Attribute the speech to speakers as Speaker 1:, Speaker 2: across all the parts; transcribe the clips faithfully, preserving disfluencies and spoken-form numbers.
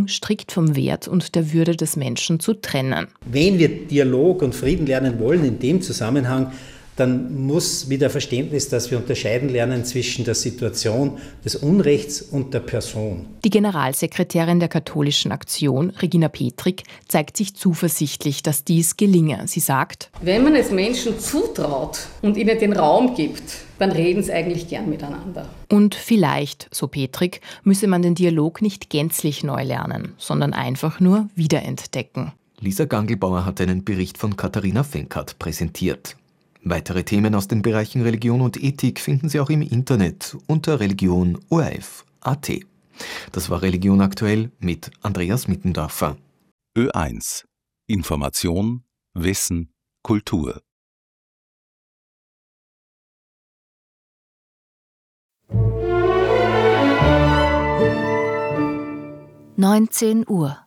Speaker 1: Beziehung strikt vom Wert und der Würde des Menschen zu trennen.
Speaker 2: Wenn wir Dialog und Frieden lernen wollen in dem Zusammenhang, dann muss wieder Verständnis, dass wir unterscheiden lernen zwischen der Situation des Unrechts und der Person.
Speaker 1: Die Generalsekretärin der Katholischen Aktion, Regina Petrik, zeigt sich zuversichtlich, dass dies gelinge. Sie sagt:
Speaker 3: Wenn man es Menschen zutraut und ihnen den Raum gibt, dann reden sie eigentlich gern miteinander.
Speaker 1: Und vielleicht, so Petrik, müsse man den Dialog nicht gänzlich neu lernen, sondern einfach nur wiederentdecken.
Speaker 4: Lisa Gangelbauer hat einen Bericht von Katharina Fenkert präsentiert. Weitere Themen aus den Bereichen Religion und Ethik finden Sie auch im Internet unter religion punkt o r f punkt a t. Das war Religion aktuell mit Andreas Mittendorfer.
Speaker 5: Ö eins. Information, Wissen, Kultur.
Speaker 6: neunzehn Uhr.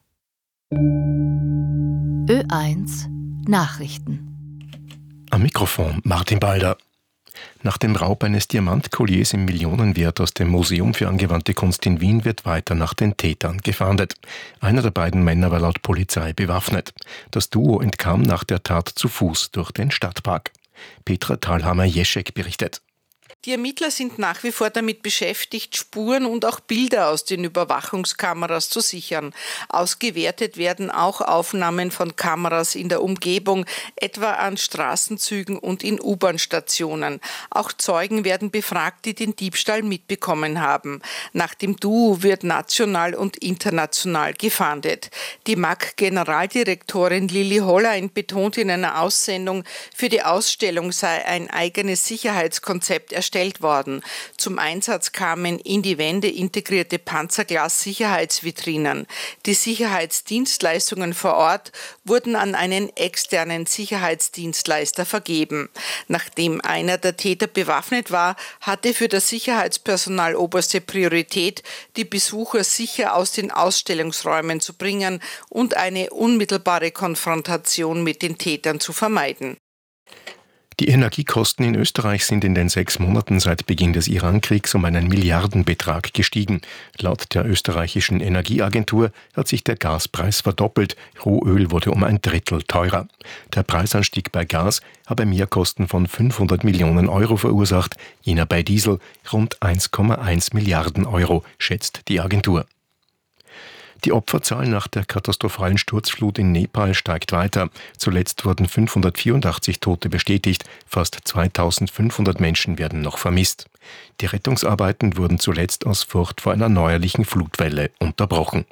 Speaker 6: Ö eins Nachrichten.
Speaker 7: Am Mikrofon Martin Balder. Nach dem Raub eines Diamantkolliers im Millionenwert aus dem Museum für angewandte Kunst in Wien wird weiter nach den Tätern gefahndet. Einer der beiden Männer war laut Polizei bewaffnet. Das Duo entkam nach der Tat zu Fuß durch den Stadtpark. Petra Thalhammer-Jeschek berichtet.
Speaker 8: Die Ermittler sind nach wie vor damit beschäftigt, Spuren und auch Bilder aus den Überwachungskameras zu sichern. Ausgewertet werden auch Aufnahmen von Kameras in der Umgebung, etwa an Straßenzügen und in U-Bahn-Stationen. Auch Zeugen werden befragt, die den Diebstahl mitbekommen haben. Nach dem Duo wird national und international gefahndet. Die M A G-Generaldirektorin Lilli Hollein betont in einer Aussendung, für die Ausstellung sei ein eigenes Sicherheitskonzept erstellt worden. Zum Einsatz kamen in die Wände integrierte Panzerglas-Sicherheitsvitrinen. Die Sicherheitsdienstleistungen vor Ort wurden an einen externen Sicherheitsdienstleister vergeben. Nachdem einer der Täter bewaffnet war, hatte für das Sicherheitspersonal oberste Priorität, die Besucher sicher aus den Ausstellungsräumen zu bringen und eine unmittelbare Konfrontation mit den Tätern zu vermeiden.
Speaker 7: Die Energiekosten in Österreich sind in den sechs Monaten seit Beginn des Irankriegs um einen Milliardenbetrag gestiegen. Laut der österreichischen Energieagentur hat sich der Gaspreis verdoppelt. Rohöl wurde um ein Drittel teurer. Der Preisanstieg bei Gas habe Mehrkosten von fünfhundert Millionen Euro verursacht, jener bei Diesel rund eins Komma eins Milliarden Euro, schätzt die Agentur. Die Opferzahl nach der katastrophalen Sturzflut in Nepal steigt weiter. Zuletzt wurden fünfhundertvierundachtzig Tote bestätigt, fast zweitausendfünfhundert Menschen werden noch vermisst. Die Rettungsarbeiten wurden zuletzt aus Furcht vor einer neuerlichen Flutwelle unterbrochen.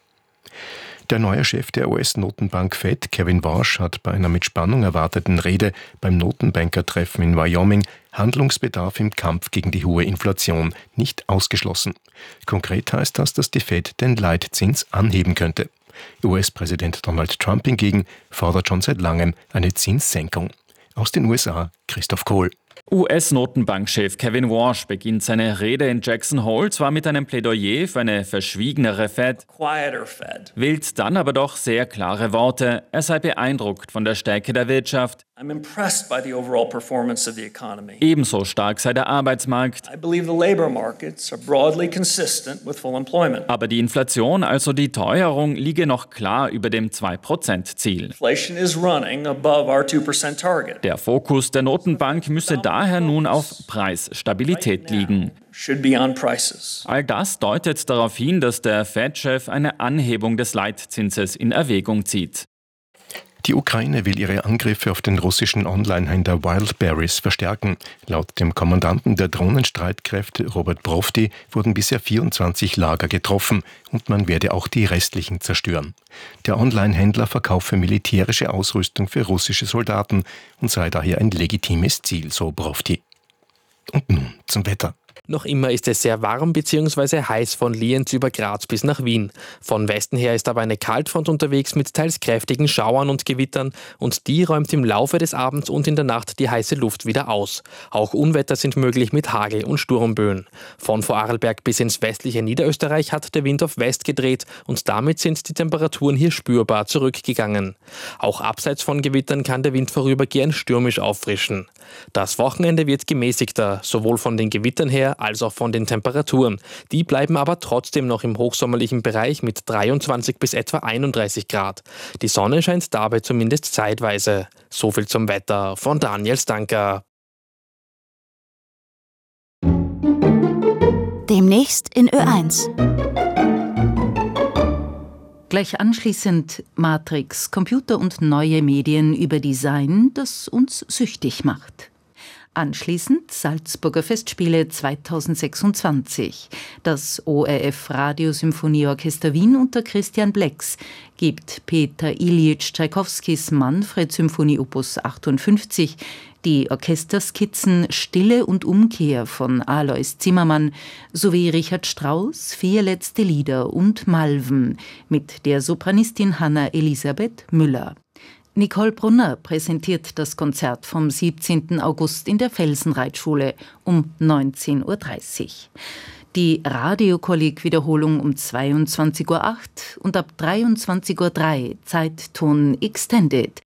Speaker 7: Der neue Chef der U S-Notenbank Fed, Kevin Warsh, hat bei einer mit Spannung erwarteten Rede beim Notenbankertreffen in Wyoming Handlungsbedarf im Kampf gegen die hohe Inflation nicht ausgeschlossen. Konkret heißt das, dass die Fed den Leitzins anheben könnte. U S-Präsident Donald Trump hingegen fordert schon seit langem eine Zinssenkung. Aus den U S A Christoph Kohl.
Speaker 9: U S-Notenbankchef Kevin Warsh beginnt seine Rede in Jackson Hole zwar mit einem Plädoyer für eine verschwiegenere Fed,
Speaker 10: Fed.
Speaker 9: wählt dann aber doch sehr klare Worte. Er sei beeindruckt von der Stärke der Wirtschaft.
Speaker 10: I'm impressed by the overall performance of the economy.
Speaker 9: Ebenso stark sei der Arbeitsmarkt.
Speaker 10: I believe the labor markets are broadly consistent with full employment.
Speaker 9: Aber die Inflation, also die Teuerung, liege noch klar über dem zwei Prozent Ziel.
Speaker 10: Inflation is running above our two percent target.
Speaker 9: Der Fokus der Notenbank müsse daher nun auf Preisstabilität liegen.
Speaker 10: Should be on prices.
Speaker 9: All das deutet darauf hin, dass der Fed-Chef eine Anhebung des Leitzinses in Erwägung zieht.
Speaker 7: Die Ukraine will ihre Angriffe auf den russischen Online-Händler Wildberries verstärken. Laut dem Kommandanten der Drohnenstreitkräfte Robert Brovdi wurden bisher vierundzwanzig Lager getroffen und man werde auch die restlichen zerstören. Der Online-Händler verkaufe militärische Ausrüstung für russische Soldaten und sei daher ein legitimes Ziel, so Brovdi. Und nun zum Wetter.
Speaker 11: Noch immer ist es sehr warm bzw. heiß von Lienz über Graz bis nach Wien. Von Westen her ist aber eine Kaltfront unterwegs mit teils kräftigen Schauern und Gewittern und die räumt im Laufe des Abends und in der Nacht die heiße Luft wieder aus. Auch Unwetter sind möglich mit Hagel und Sturmböen. Von Vorarlberg bis ins westliche Niederösterreich hat der Wind auf West gedreht und damit sind die Temperaturen hier spürbar zurückgegangen. Auch abseits von Gewittern kann der Wind vorübergehend stürmisch auffrischen. Das Wochenende wird gemäßigter, sowohl von den Gewittern her Wetter als auch von den Temperaturen. Die bleiben aber trotzdem noch im hochsommerlichen Bereich mit dreiundzwanzig bis etwa einunddreißig Grad. Die Sonne scheint dabei zumindest zeitweise. So viel zum Wetter von Daniel Stanker.
Speaker 6: Demnächst in Ö eins.
Speaker 12: Gleich anschließend Matrix, Computer und neue Medien über Design, das uns süchtig macht. Anschließend Salzburger Festspiele zweitausendsechsundzwanzig. Das O R F Radiosymphonieorchester Wien unter Christian Blex gibt Peter Ilyich Tschaikowskis Manfred-Symphonie Opus achtundfünfzig, die Orchesterskizzen Stille und Umkehr von Alois Zimmermann sowie Richard Strauss Vier letzte Lieder und Malven mit der Sopranistin Hanna Elisabeth Müller. Nicole Brunner präsentiert das Konzert vom siebzehnten August in der Felsenreitschule um neunzehn Uhr dreißig. Die Radiokolleg-Wiederholung um zweiundzwanzig Uhr acht und ab dreiundzwanzig Uhr drei Zeitton Extended